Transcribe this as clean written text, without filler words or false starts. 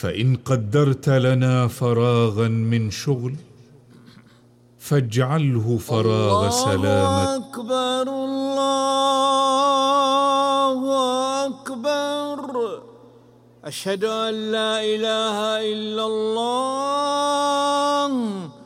فإن قدرت لنا فراغا من شغل فاجعله فراغ سلامة. الله أكبر الله أكبر. أشهد أن لا إله إلا الله